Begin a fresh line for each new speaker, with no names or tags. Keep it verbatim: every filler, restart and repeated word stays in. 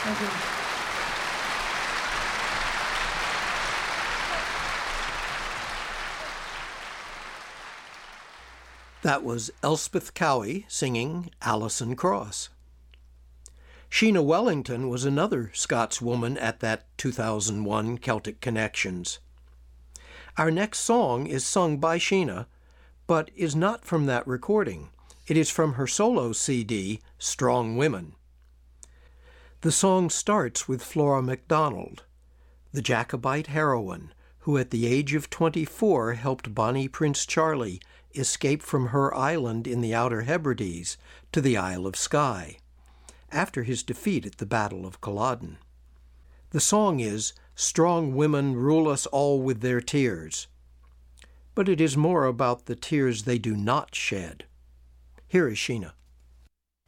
Thank you.
That was Elspeth Cowie singing Alison Krauss. Sheena Wellington was another Scotswoman at that two thousand one Celtic Connections. Our next song is sung by Sheena, but is not from that recording. It is from her solo C D, Strong Women. The song starts with Flora MacDonald, the Jacobite heroine, who at the age of twenty-four helped Bonnie Prince Charlie escape from her island in the Outer Hebrides to the Isle of Skye, after his defeat at the Battle of Culloden. The song is Strong Women Rule Us All with Their Tears, but it is more about the tears they do not shed. Here is Sheena.